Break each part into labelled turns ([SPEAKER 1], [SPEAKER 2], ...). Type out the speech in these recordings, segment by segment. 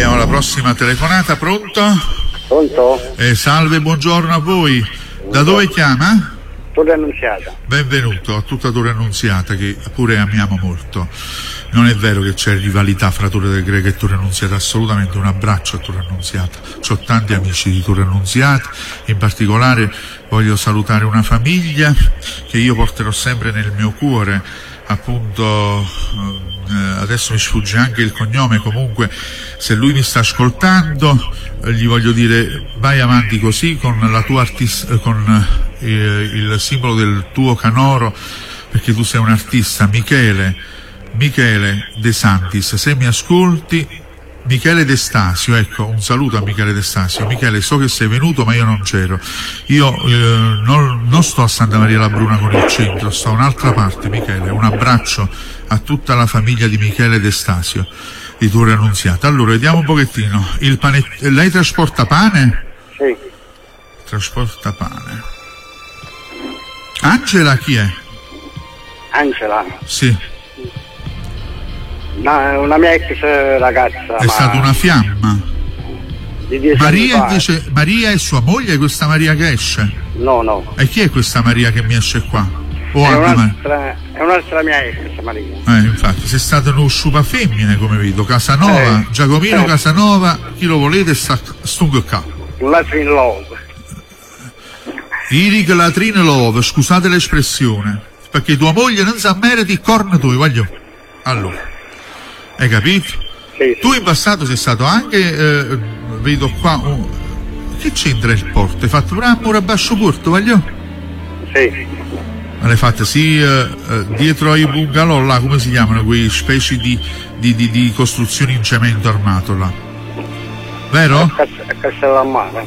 [SPEAKER 1] Abbiamo la prossima telefonata, pronto?
[SPEAKER 2] Pronto?
[SPEAKER 1] Salve, buongiorno a voi. Da dove chiama?
[SPEAKER 2] Torre Annunziata.
[SPEAKER 1] Benvenuto a tutta Torre Annunziata, che pure amiamo molto. Non è vero che c'è rivalità fra Torre del Greco e Torre Annunziata, assolutamente. Un abbraccio a Torre Annunziata. C'ho tanti amici di Torre Annunziata, in particolare voglio salutare una famiglia che io porterò sempre nel mio cuore, appunto. Adesso mi sfugge anche il cognome, comunque se lui mi sta ascoltando gli voglio dire: vai avanti così con la tua con il simbolo del tuo canoro, perché tu sei un artista. Michele De Santis, se mi ascolti, Michele De Stasio, ecco, un saluto a Michele De Stasio. Michele, so che sei venuto ma io non c'ero, io non sto a Santa Maria la Bruna con il centro, sto a un'altra parte. Michele, un abbraccio a tutta la famiglia di Michele De Stasio di Torre Annunziata. Allora, vediamo un pochettino, lei trasporta pane?
[SPEAKER 2] Sì.
[SPEAKER 1] Trasporta pane. Angela chi è?
[SPEAKER 2] Angela?
[SPEAKER 1] Sì.
[SPEAKER 2] Una mia ex ragazza.
[SPEAKER 1] È stata una fiamma.
[SPEAKER 2] Di 10
[SPEAKER 1] Maria
[SPEAKER 2] anni fa.
[SPEAKER 1] invece, Maria è sua moglie, questa Maria che esce?
[SPEAKER 2] No.
[SPEAKER 1] E chi è questa Maria che mi esce qua? O
[SPEAKER 2] È un'altra mia ex, Maria.
[SPEAKER 1] Infatti, sei stato uno sciupa femmine, come vedo. Casanova, Giacomino Casanova, chi lo volete sta stungo qua.
[SPEAKER 2] Latrin Love.
[SPEAKER 1] Iric Latrin Love, scusate l'espressione, perché tua moglie non sa meriti i corna tu, voglio. Allora, hai capito?
[SPEAKER 2] Sì.
[SPEAKER 1] Tu in passato sei stato anche, vedo qua, che c'entra il porto? Hai fatto pure un muro a basso porto, voglio?
[SPEAKER 2] Sì.
[SPEAKER 1] L'hai fatta dietro ai bungalow là, come si chiamano quei specie di costruzioni in cemento armato là, vero?
[SPEAKER 2] A Castellammare.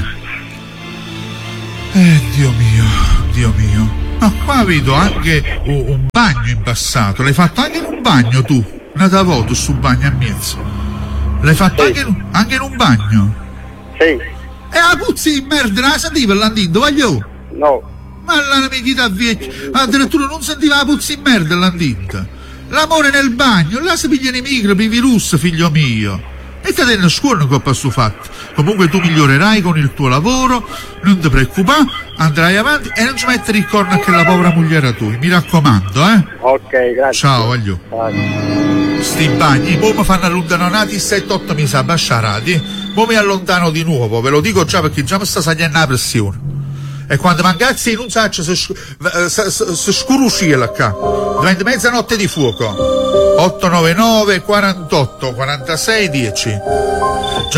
[SPEAKER 1] Dio mio, ma qua vedo anche un bagno in passato. L'hai fatto anche in un bagno tu? Nata voto su bagno a mezzo. L'hai fatto
[SPEAKER 2] Sì.
[SPEAKER 1] anche in un bagno?
[SPEAKER 2] Sì.
[SPEAKER 1] E la puzzi di merda la sentiva l'andito, voglio?
[SPEAKER 2] No.
[SPEAKER 1] Ma la vecchia vecchia, addirittura non sentiva la puzza in merda l'andita. L'amore nel bagno, là si pigliano i microbi, i virus, figlio mio. E te ne scuono che ho fatto. Comunque tu migliorerai con il tuo lavoro, non ti preoccupare, andrai avanti e non ci mettere il corno a che la povera moglie tu, mi raccomando,
[SPEAKER 2] Ok, grazie.
[SPEAKER 1] Ciao, voglio. Sti bagni, poi mi fanno allontanati 7-8 mi sa basciarati, poi mi allontano di nuovo, ve lo dico già perché già mi sta salendo la pressione. E quando mancazzi non saccio se scuruscila qua, diventa mezzanotte di fuoco. 899 48 46 10.